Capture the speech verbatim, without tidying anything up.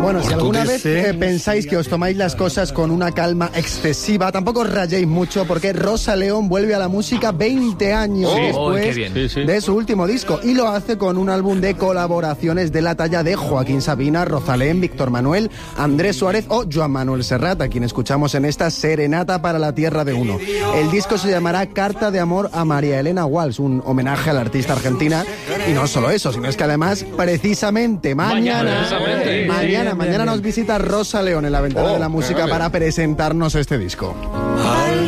Bueno, si alguna vez eh, pensáis que os tomáis las cosas con una calma excesiva, tampoco os rayéis mucho, porque Rosa León vuelve a la música veinte años Sí. después Oh, qué bien. Sí, sí. de su último disco, y lo hace con un álbum de colaboraciones de la talla de Joaquín Sabina, Rosalén, Víctor Manuel, Andrés Suárez o Joan Manuel Serrat, a quien escuchamos en esta Serenata para la Tierra de Uno. El disco se llamará Carta de Amor a María Elena Walsh, un homenaje a la artista argentina, y no solo eso, sino es que además, precisamente mañana, Precisamente. mañana, mañana nos visita Rosa León en la ventana Oh, de la música vale. para presentarnos este disco.